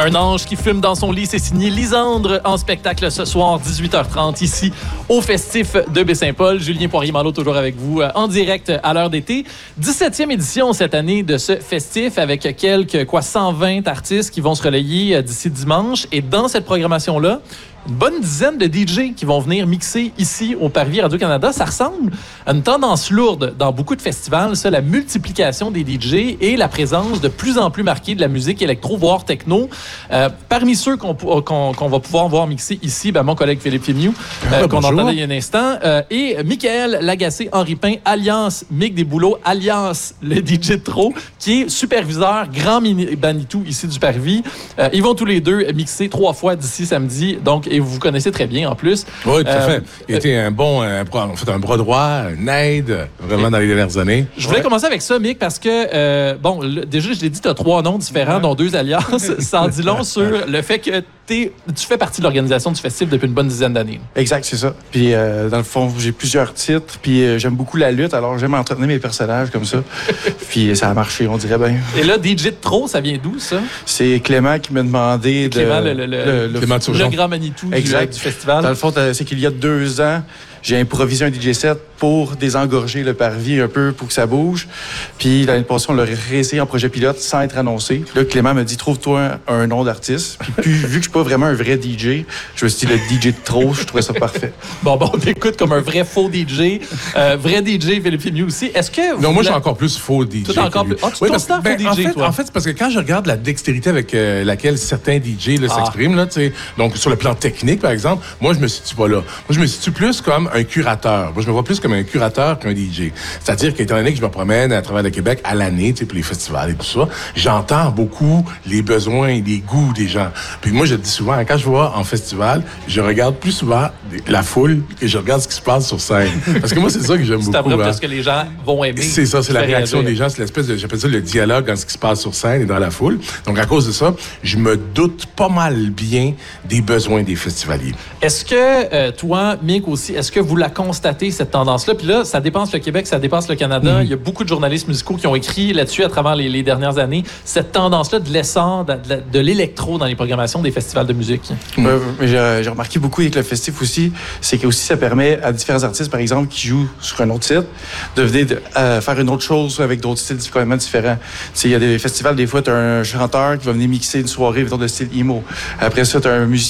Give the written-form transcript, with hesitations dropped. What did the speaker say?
Un ange qui fume dans son lit, c'est signé Lisandre en spectacle ce soir, 18h30, ici au Festif de Baie-Saint-Paul. Julien Poirier-Malo toujours avec vous en direct à l'heure d'été. 17e édition cette année de ce festif avec quelques 120 artistes qui vont se relayer d'ici dimanche. Et dans cette programmation-là, une bonne dizaine de DJ qui vont venir mixer ici au Parvis Radio-Canada. Ça ressemble à une tendance lourde dans beaucoup de festivals, ça, la multiplication des DJ et la présence de plus en plus marquée de la musique électro, voire techno. Parmi ceux qu'on va pouvoir voir mixer ici, mon collègue Philippe Fémieux, qu'on entendait il y a un instant, et Michael Lagacé-Henri Pain, alias Mick Desbouleaux, alias le DJ de trop, qui est superviseur Grand Manitou ici du Parvis. Ils vont tous les deux mixer 3 fois d'ici samedi, donc et vous connaissez très bien en plus. Oui, tout à fait. Il a été un bras droit, un aide, vraiment dans les dernières années. Je voulais commencer avec ça, Mick, parce que, déjà, je l'ai dit, tu as 3 noms différents, dont 2 alliances. Ça en dit long sur le fait que tu fais partie de l'organisation du festival depuis une bonne dizaine d'années. Exact, c'est ça. Puis, dans le fond, j'ai plusieurs titres, puis j'aime beaucoup la lutte, alors j'aime entretenir mes personnages comme ça. Puis, ça a marché, on dirait bien. Et là, DJ de trop, ça vient d'où, ça? C'est Clément qui m'a demandé Clément, le Grand Manitou du festival. Dans le fond, c'est qu'il y a 2 ans, j'ai improvisé un DJ set pour désengorger le Parvis un peu pour que ça bouge. Puis l'année passée, on l'a réessayé en projet pilote sans être annoncé. Là, Clément m'a dit, trouve-toi un nom d'artiste. Puis vu que je suis pas vraiment un vrai DJ, je me suis dit, le DJ de trop, je trouvais ça parfait. Bon, on t'écoute comme un vrai faux DJ. Vrai DJ, Philippe Fémieux aussi. Est-ce que... Non, moi, je suis encore plus faux DJ. Tout encore plus... tu faux DJ, toi? En fait, c'est parce que quand je regarde la dextérité avec laquelle certains DJ s'expriment, là, donc sur le plan technique, par exemple, moi, je me situe pas là. Moi, je me situe plus comme un curateur. Moi, je me vois plus comme un curateur qu'un DJ. C'est-à-dire qu'étant donné que je me promène à travers le Québec à l'année, pour les festivals et tout ça, j'entends beaucoup les besoins et les goûts des gens. Puis moi, je le dis souvent, quand je vois en festival, je regarde plus souvent la foule que je regarde ce qui se passe sur scène. Parce que moi, c'est ça que j'aime beaucoup. C'est après ce que les gens vont aimer. C'est ça, c'est la réaction des gens. C'est l'espèce de, j'appelle ça le dialogue dans ce qui se passe sur scène et dans la foule. Donc, à cause de ça, je me doute pas mal bien des besoins des festivaliers. Est-ce que, toi, Mick aussi, est-ce que vous la constatez, cette tendance-là? Puis là, ça dépasse le Québec, ça dépasse le Canada. Il y a beaucoup de journalistes musicaux qui ont écrit là-dessus à travers les dernières années. Cette tendance-là de l'essor de l'électro dans les programmations des festivals de musique. J'ai remarqué beaucoup avec le festif aussi, c'est que aussi ça permet à différents artistes, par exemple, qui jouent sur un autre site, de venir faire une autre chose avec d'autres styles complètement différents. Il y a des festivals, des fois, tu as un chanteur qui va venir mixer une soirée autour de style emo. Après ça, tu as un musicien